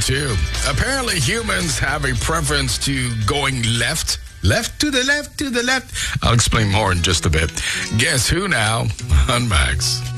too. Apparently, humans have a preference to going left. Left to the left to the left. I'll explain more in just a bit. Guess who now on Max?